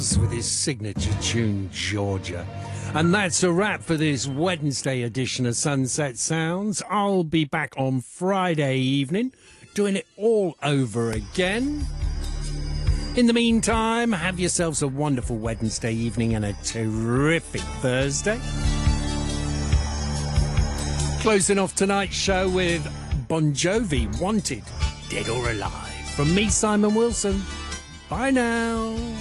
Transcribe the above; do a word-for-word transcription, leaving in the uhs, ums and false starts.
with his signature tune, Georgia. And that's a wrap for this Wednesday edition of Sunset Sounds. I'll be back on Friday evening, doing it all over again. In the meantime, have yourselves a wonderful Wednesday evening and a terrific Thursday. Closing off tonight's show with Bon Jovi, Wanted, Dead or Alive. From me, Simon Wilson. Bye now.